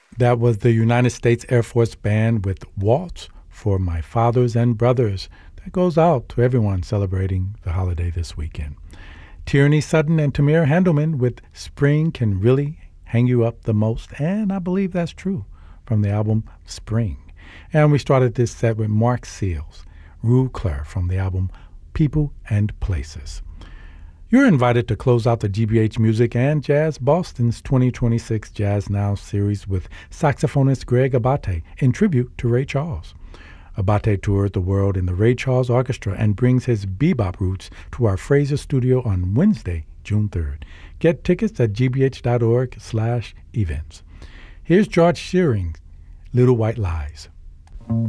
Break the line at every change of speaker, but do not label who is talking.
That was the United States Air Force Band with Waltz for My Fathers and Brothers. That goes out to everyone celebrating the holiday this weekend. Tierney Sutton and Tamir Handelman with Spring Can Really Hang You Up the Most, and I believe that's true, from the album Spring. And we started this set with Mark Seals, Rue Claire, from the album People and Places. You're invited to close out the GBH Music and Jazz Boston's 2026 Jazz Now series with saxophonist Greg Abate in tribute to Ray Charles. Abate toured the world in the Ray Charles Orchestra and brings his bebop roots to our Fraser studio on Wednesday, June 3rd. Get tickets at gbh.org/events. Here's George Shearing's Little White Lies.